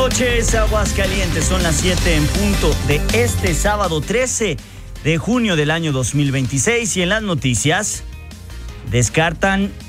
noches, Aguascalientes. Son las 7 en punto de este sábado 13 de junio del año 2026. Y en las noticias, descartan